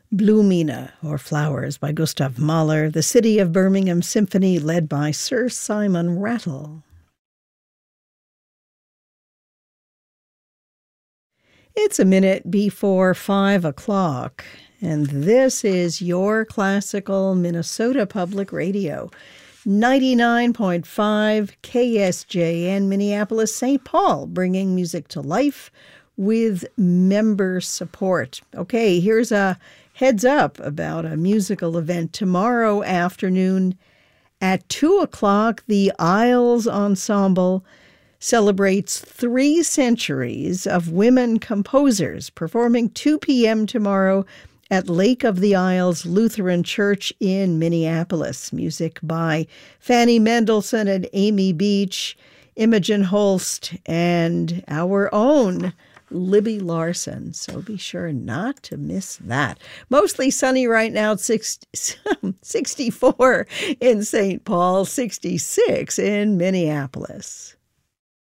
Blumina, or Flowers, by Gustav Mahler, the City of Birmingham Symphony, led by Sir Simon Rattle. It's a minute before 5 o'clock, and this is your classical Minnesota Public Radio, 99.5 KSJN, Minneapolis, St. Paul, bringing music to life with member support. Okay, here's a heads up about a musical event tomorrow afternoon at 2 o'clock. The Isles Ensemble celebrates 3 centuries of women composers, performing 2 p.m. tomorrow at Lake of the Isles Lutheran Church in Minneapolis. Music by Fanny Mendelssohn and Amy Beach, Imogen Holst, and our own Libby Larson. So be sure not to miss that. Mostly sunny right now, 64 in St. Paul, 66 in Minneapolis.